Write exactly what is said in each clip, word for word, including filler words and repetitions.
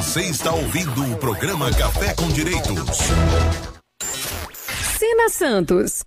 Você está ouvindo o programa Café com Direitos. Sina Santos.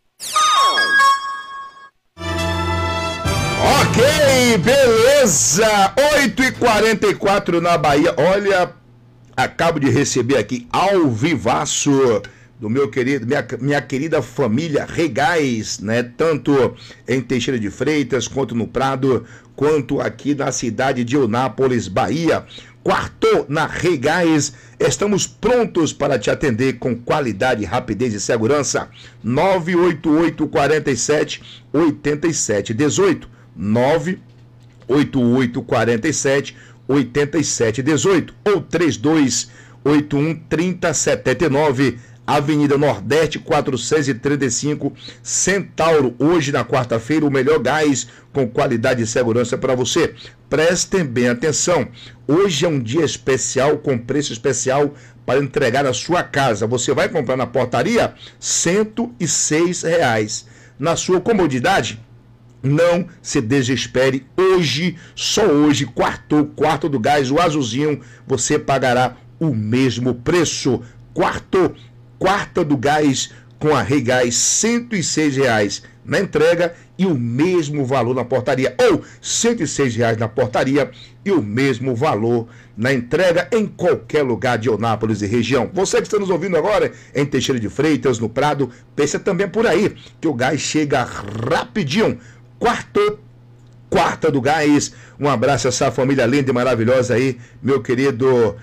Ok, beleza. oito e quarenta e quatro na Bahia. Olha, acabo de receber aqui ao vivaço do meu querido, minha, minha querida família Regais, né? Tanto em Teixeira de Freitas, quanto no Prado, quanto aqui na cidade de Eunápolis, Bahia. Quartou na Regais, estamos prontos para te atender com qualidade, rapidez e segurança. nove oito oito, quatro sete, oito sete um oito. nove oito oito, quatro sete, oito sete um oito ou três dois oito um, três zero sete nove, Avenida Nordeste quatrocentos e trinta e cinco, Centauro. Hoje, na quarta-feira, o melhor gás com qualidade e segurança para você. Prestem bem atenção. Hoje é um dia especial com preço especial para entregar na sua casa. Você vai comprar na portaria cento e seis reais. Na sua comodidade, não se desespere. Hoje, só hoje, quarto, quarto do gás, o azulzinho, você pagará o mesmo preço. Quarto Quarta do gás com a Regais, cento e seis reais na entrega e o mesmo valor na portaria. Ou cento e seis reais na portaria e o mesmo valor na entrega em qualquer lugar de Eunápolis e região. Você que está nos ouvindo agora em Teixeira de Freitas, no Prado, pensa também por aí que o gás chega rapidinho. Quarto Quarta do gás. Um abraço a essa família linda e maravilhosa aí, meu querido...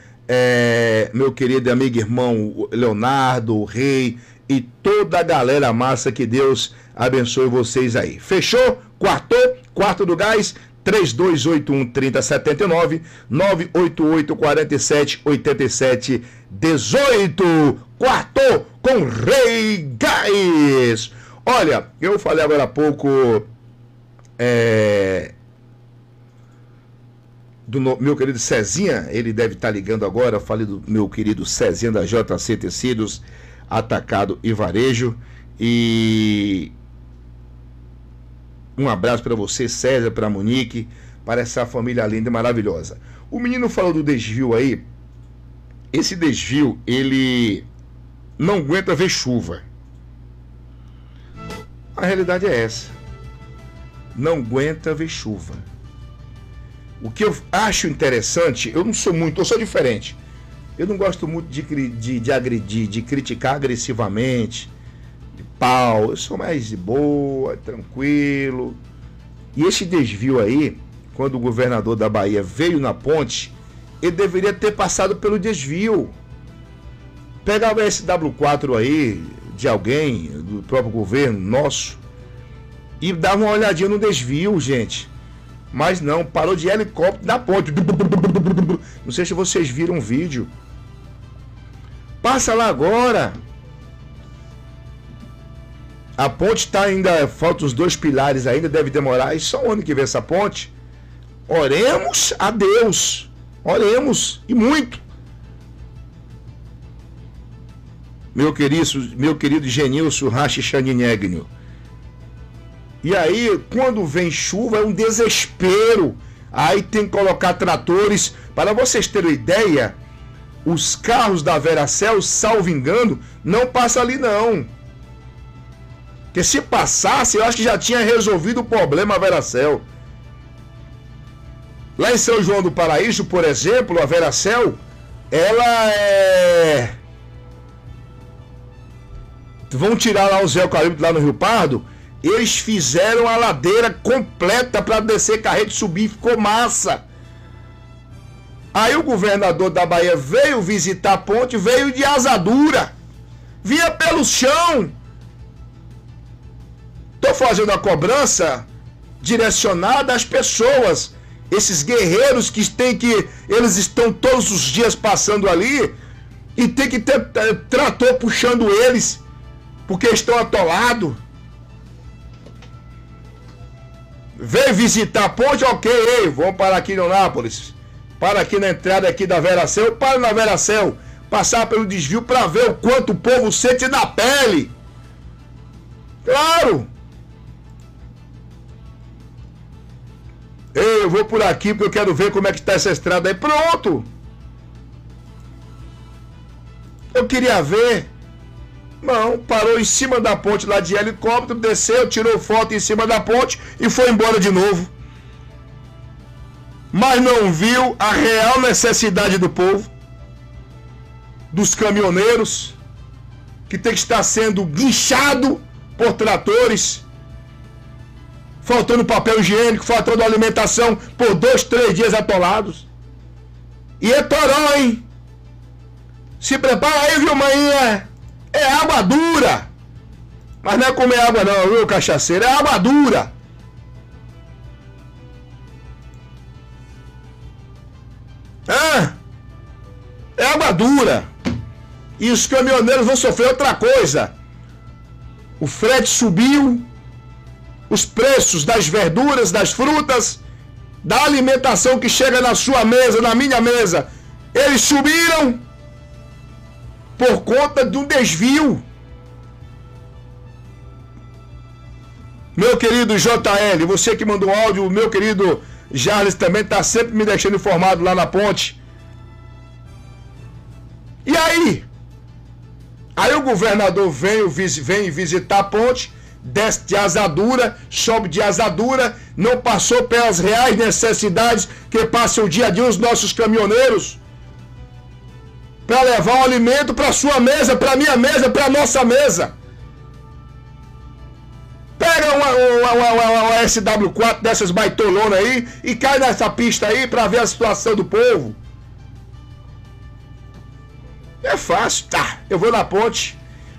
É, meu querido amigo e irmão Leonardo, o Rei e toda a galera massa, que Deus abençoe vocês aí. Fechou? Quartou? Quarto do gás, três dois oito um, três zero sete nove, nove oito oito, quatro sete, oito sete um oito. Quartou com Rei Gás. Olha, eu falei agora há pouco... É... do meu querido Cezinha, ele deve estar ligando agora. Eu falei do meu querido Cezinha da J C Tecidos, Atacado e Varejo. E um abraço para você, César, para a Monique, para essa família linda e maravilhosa. O menino falou do desvio aí. Esse desvio, ele não aguenta ver chuva. A realidade é essa. Não aguenta ver chuva. O que eu acho interessante, eu não sou muito, eu sou diferente. Eu não gosto muito de, de, de agredir, de criticar agressivamente, de pau. Eu sou mais de boa, tranquilo. E esse desvio aí, quando o governador da Bahia veio na ponte, ele deveria ter passado pelo desvio. Pegava esse W quatro aí, de alguém, do próprio governo, nosso, e dava uma olhadinha no desvio, gente. Mas não, parou de helicóptero na ponte. Não sei se vocês viram o vídeo. Passa lá agora. A ponte está ainda, faltam os dois pilares ainda, deve demorar. E só o ano que vem essa ponte. Oremos a Deus. Oremos, e muito. Meu querido, meu querido Genilson Rachi Xaninegno. E aí, quando vem chuva, é um desespero. Aí tem que colocar tratores. Para vocês terem ideia, os carros da Veracel, salvo engano, não passam ali não. Porque se passasse, eu acho que já tinha resolvido o problema a Veracel. Lá em São João do Paraíso, por exemplo, a Veracel, ela é... Vão tirar lá os eucaliptos lá no Rio Pardo. Eles fizeram a ladeira completa para descer carrete e subir, ficou massa. Aí o governador da Bahia veio visitar a ponte, veio de asadura, vinha pelo chão. Tô fazendo a cobrança direcionada às pessoas, esses guerreiros que têm que, eles estão todos os dias passando ali e tem que ter trator puxando eles, porque estão atolados. Veio visitar a ponte, ok, ei, vamos parar aqui em Eunápolis. Para aqui na entrada aqui da Veracel, para na Veracel, passar pelo desvio para ver o quanto o povo sente na pele. Claro. Ei, eu vou por aqui porque eu quero ver como é que está essa estrada aí. Pronto. Eu queria ver. Não, parou em cima da ponte lá de helicóptero, desceu, tirou foto em cima da ponte e foi embora de novo. Mas não viu a real necessidade do povo, dos caminhoneiros, que tem que estar sendo guinchado por tratores, faltando papel higiênico, faltando alimentação por dois, três dias atolados. E é toró, hein? Se prepara aí, viu, manhã? É água dura. Mas não é comer água não, viu, cachaceiro? É água dura. Ah, é água dura. E os caminhoneiros vão sofrer outra coisa. O frete subiu, os preços das verduras, das frutas, da alimentação que chega na sua mesa, na minha mesa, eles subiram por conta de um desvio. Meu querido J L, você que mandou áudio, o meu querido Jarles também está sempre me deixando informado lá na ponte. E aí? Aí o governador vem, vem visitar a ponte, desce de asadura, sobe de asadura, não passou pelas reais necessidades que passam o dia a dia os nossos caminhoneiros, para levar o alimento para sua mesa, para minha mesa, para nossa mesa. Pega uma, uma, uma, uma, uma S W quatro dessas baitolonas aí e cai nessa pista aí para ver a situação do povo. É fácil, tá? Eu vou na ponte.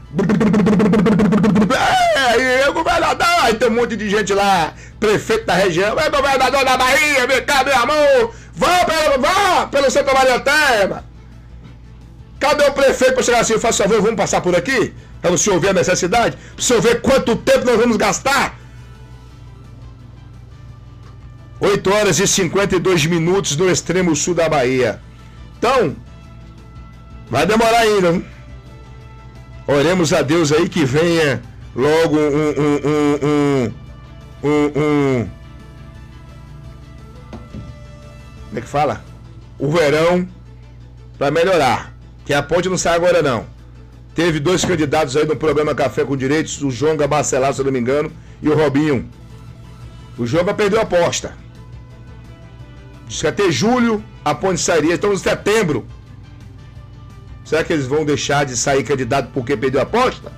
É, é governador, aí tem um monte de gente lá, prefeito da região, é governador da Bahia, vem cá, meu amor, vá pelo, vá pelo Santa Maria Terra. Cadê o prefeito para chegar assim, faça favor, vamos passar por aqui? Para o senhor ver a necessidade, para o senhor ver quanto tempo nós vamos gastar. oito horas e cinquenta e dois minutos no extremo sul da Bahia. Então, vai demorar ainda, hein? Oremos a Deus aí que venha logo um, um, um, um, um, um como é que fala? O verão para melhorar. Que a ponte não sai agora não. Teve dois candidatos aí no programa Café com Direitos, o Jonga Bacelar, se eu não me engano, e o Robinho. O Jonga perdeu a aposta. Diz que até julho a ponte sairia, estamos em setembro. Será que eles vão deixar de sair candidato porque perdeu a aposta?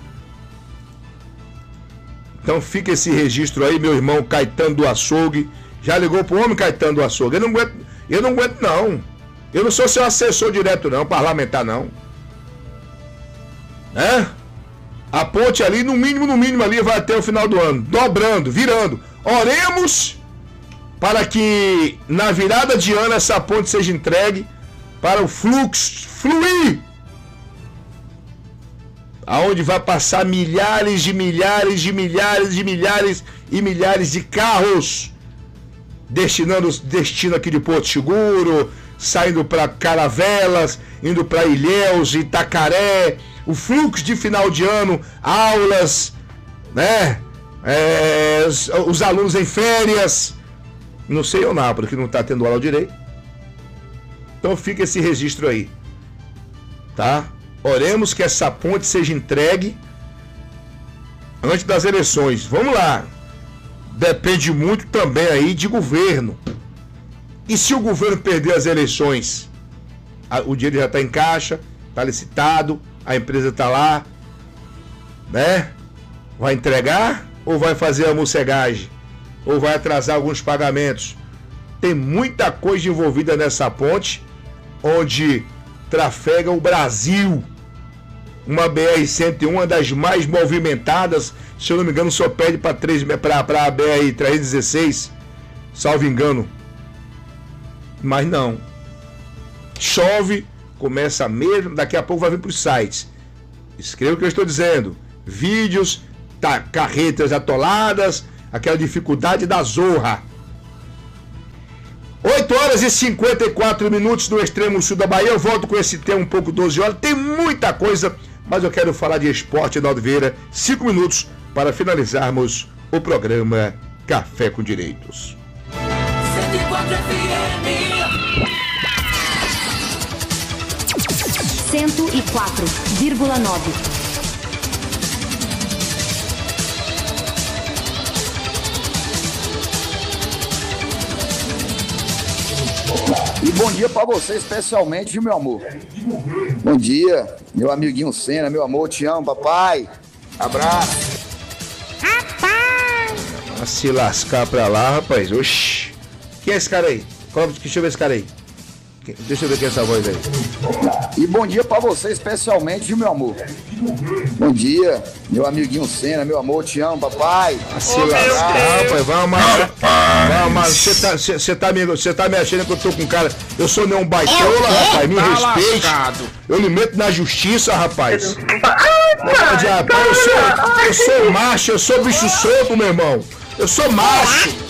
Então fica esse registro aí, meu irmão Caetano do Açougue. Já ligou pro homem Caetano do Açougue? Eu não aguento, eu não aguento não. Eu não sou seu assessor direto não, parlamentar não. É? A ponte ali, no mínimo, no mínimo ali, vai até o final do ano. Dobrando, virando. Oremos para que na virada de ano essa ponte seja entregue para o fluxo fluir, aonde vai passar milhares de milhares de milhares de milhares e milhares de carros, destinando destino aqui de Porto Seguro, saindo para Caravelas, indo para Ilhéus, Itacaré, o fluxo de final de ano, aulas, né? É, os, os alunos em férias, não sei ou não, porque não está tendo aula direito. Então fica esse registro aí, tá? Oremos que essa ponte seja entregue antes das eleições. Vamos lá. Depende muito também aí de governo. E se o governo perder as eleições? O dinheiro já está em caixa, está licitado, a empresa está lá, né? Vai entregar ou vai fazer a mocegagem? Ou vai atrasar alguns pagamentos? Tem muita coisa envolvida nessa ponte, onde trafega o Brasil. Uma B R cento e um, uma das mais movimentadas, se eu não me engano, só pede para a B R trezentos e dezesseis, salvo engano. Mas não. Chove, começa mesmo, daqui a pouco vai vir para os sites. Escreva o que eu estou dizendo. Vídeos, tá, carretas atoladas, aquela dificuldade da zorra. oito horas e cinquenta e quatro minutos no extremo sul da Bahia. Eu volto com esse tema um pouco doze horas. Tem muita coisa, mas eu quero falar de esporte, Naldo Vieira. cinco minutos para finalizarmos o programa Café com Direitos. cento e quatro F M. cento e quatro vírgula nove. E bom dia pra você, especialmente, meu amor. Bom dia, meu amiguinho Senna, meu amor, te amo, papai. Abraço. Rapaz! Vai se lascar pra lá, rapaz. Oxi. Quem é esse cara aí? Deixa eu ver esse cara aí. Deixa eu ver quem é essa voz aí. E bom dia pra você, especialmente, meu amor. Bom dia, meu amiguinho Senna, meu amor, te amo, papai. Vai se lascar, rapaz. Vai amar. Vai amar. Você tá, você tá, me, você tá me achando que eu tô com cara. Eu sou nem um baitola, rapaz. Me respeite. Eu lhe meto na justiça, rapaz. Pode, rapaz. Eu sou, eu sou macho, eu sou bicho solto, meu irmão. Eu sou macho.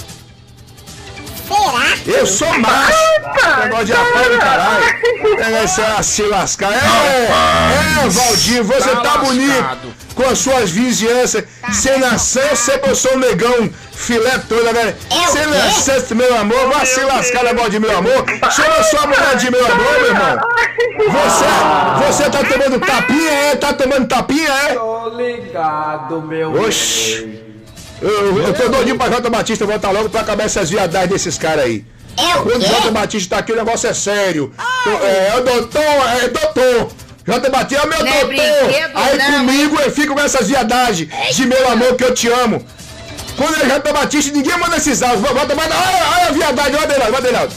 Eu sou macho. Negócio de rapaz do caralho. Negócio a se lascar. É, é, Valdir, você tá, tá bonito com as suas vizinhanças. Sem nação, sempre eu sou um negão filé todo, velho. Sem nação, meu amor, vai se lascar, negócio de meu amor. Chama sua mulher de meu amor, meu irmão. Você, você tá tomando tapinha, é? Tá tomando tapinha, é? Tô ligado, meu. Oxi. Eu, eu tô doidinho pra Jota Batista voltar logo pra acabar essas viadagens desses caras aí. É o Quando o Jota Batista tá aqui, o negócio é sério. É, é o doutor, é doutor. Jota Batista é o meu não doutor. É aí não, comigo eu fico com essas viadagens de meu amor que eu te amo. Quando é Jota Batista, ninguém manda esses áudios. Bota, bota, olha, olha a viadagem, olha Adelado, olha Adelado.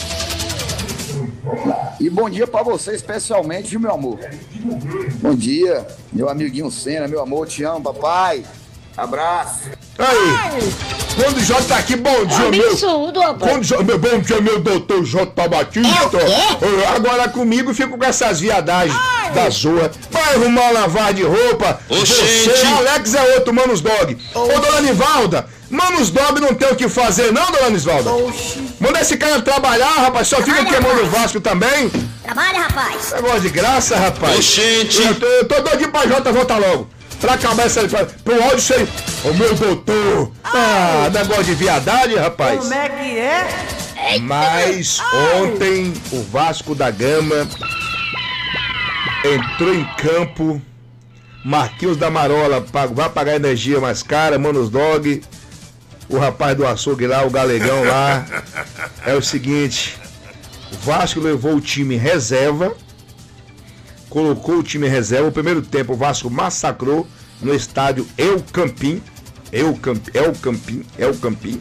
E bom dia pra você, especialmente, meu amor. Bom dia, meu amiguinho Senna, meu amor, te amo, papai. Abraço. Aí, quando o Jota tá aqui, bom dia, meu. Quando, meu bom dia, meu doutor Jota Batista. É agora comigo fico com essas viadagens Ai. da zoa. Vai arrumar lavagem de roupa. Oxente. Você, Alex é outro, Manos Dog. Ô, Ô dona Nivalda, Manos Dog não tem o que fazer, não, dona Nivalda? Oxi. Manda esse cara trabalhar, rapaz. Só fica queimando o Vasco também. Trabalha, rapaz. Negócio de graça, rapaz. Oxente. Eu tô, eu tô doidinho pra Jota voltar logo. Pra acabar essa. Pra, pro áudio ser. Ô meu doutor! Ah, negócio de viadagem, rapaz! Como é que é? Mas ontem o Vasco da Gama entrou em campo. Marquinhos da Marola vai pagar energia mais cara, Manos Dog. O rapaz do açougue lá, o galegão lá. É o seguinte: o Vasco levou o time reserva. Colocou o time em reserva. O primeiro tempo o Vasco massacrou no estádio El Campín. El Campín, El Campín, El Campín.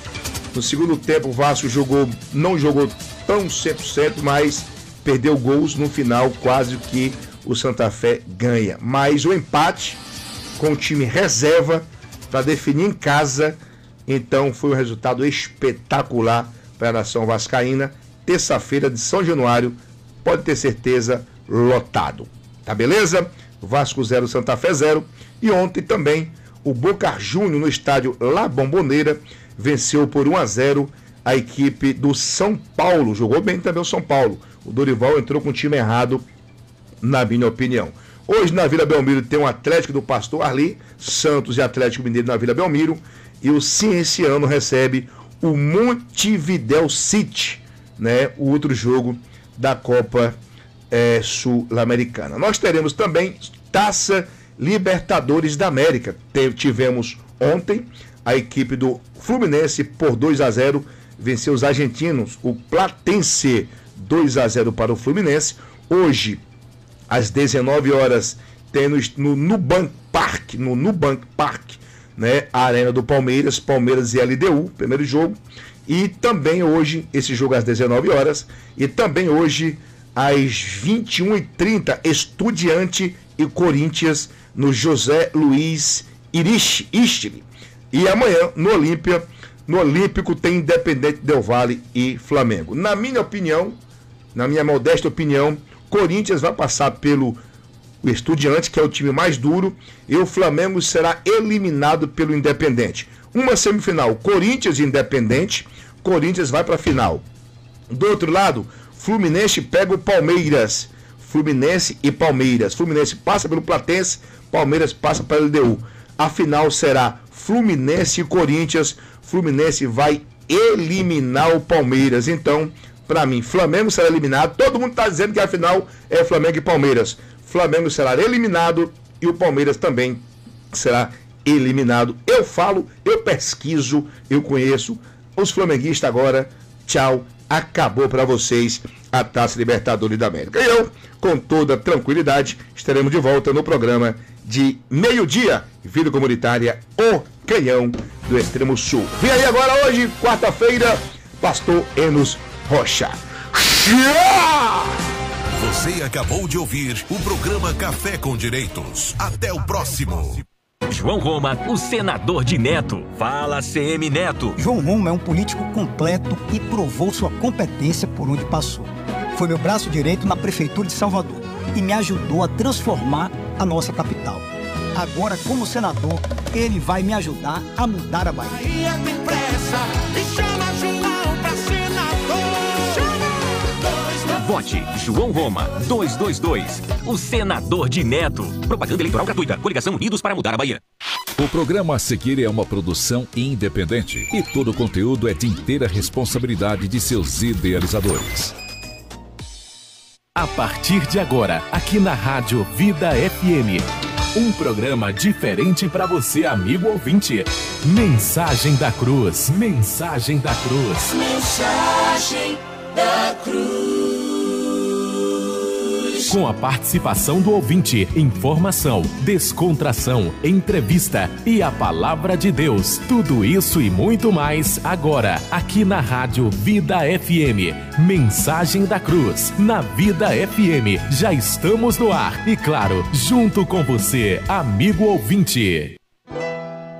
No segundo tempo o Vasco jogou, não jogou tão cem por cento, mas perdeu gols no final, quase que o Santa Fé ganha. Mas o empate com o time reserva para definir em casa, então foi um resultado espetacular para a nação vascaína. Terça-feira de São Januário, pode ter certeza, lotado. Tá beleza? Vasco zero, Santa Fé zero. E ontem também o Boca Juniors no estádio La Bombonera venceu por um a zero a equipe do São Paulo. Jogou bem também o São Paulo. O Dorival entrou com o time errado, na minha opinião. Hoje na Vila Belmiro tem o Atlético do Pastor Arli, Santos e Atlético Mineiro na Vila Belmiro. E o Cienciano recebe o Montevidéu City, né? O outro jogo da Copa É, Sul-Americana. Nós teremos também Taça Libertadores da América. Tivemos ontem a equipe do Fluminense por dois a zero venceu os argentinos, o Platense, dois a zero para o Fluminense. Hoje, às dezenove horas, tem no, no Nubank Park, no Nubank Park, né, a Arena do Palmeiras, Palmeiras e L D U, primeiro jogo. E também hoje, esse jogo às dezenove horas, e também hoje às vinte e uma e trinta, Estudiante e Corinthians no José Luiz Istri. E amanhã, no Olímpia, no Olímpico, tem Independente Del Valle e Flamengo. Na minha opinião, na minha modesta opinião, Corinthians vai passar pelo Estudiante, que é o time mais duro, e o Flamengo será eliminado pelo Independente. Uma semifinal, Corinthians e Independente, Corinthians vai para a final. Do outro lado, Fluminense pega o Palmeiras. Fluminense e Palmeiras. Fluminense passa pelo Platense, Palmeiras passa para o L D U. A final será Fluminense e Corinthians. Fluminense vai eliminar o Palmeiras. Então, Para mim, Flamengo será eliminado. Todo mundo está dizendo que a final é Flamengo e Palmeiras. Flamengo será eliminado e o Palmeiras também será eliminado. Eu falo, eu pesquiso, eu conheço. Os flamenguistas agora, tchau, acabou para vocês a Taça Libertadores da América. E eu, com toda tranquilidade, estaremos de volta no programa de meio-dia, Vida Comunitária, o Canhão do Extremo Sul. Vem aí agora hoje, quarta-feira, Pastor Enos Rocha. Você acabou de ouvir o programa Café com Direitos. Até o próximo. João Roma, o senador de Neto. Fala, C M Neto. João Roma é um político completo e provou sua competência por onde passou. Foi meu braço direito na Prefeitura de Salvador e me ajudou a transformar a nossa capital. Agora, como senador, ele vai me ajudar a mudar a Bahia. Bahia tem pressa, e chama João pra senador. Vote João Roma, dois dois dois, o senador de Neto. Propaganda eleitoral gratuita. Coligação Unidos para Mudar a Bahia. O programa a seguir é uma produção independente e todo o conteúdo é de inteira responsabilidade de seus idealizadores. A partir de agora, aqui na Rádio Vida F M, um programa diferente para você, amigo ouvinte. Mensagem da Cruz, Mensagem da Cruz. Mensagem da Cruz. Com a participação do ouvinte, informação, descontração, entrevista e a palavra de Deus. Tudo isso e muito mais agora, aqui na Rádio Vida F M. Mensagem da Cruz, na Vida F M. Já estamos no ar e, claro, junto com você, amigo ouvinte.